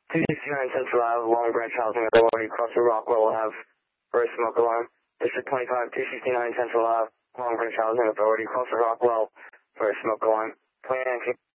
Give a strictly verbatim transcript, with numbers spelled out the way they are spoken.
two sixty-nine Central Ave, Long Branch Housing Authority, Crossroad Rockwell will have first smoke alarm. District twenty-five, two sixty-nine Central Ave, Long Branch Housing Authority, Crossroad Rockwell, first smoke alarm. twenty-nine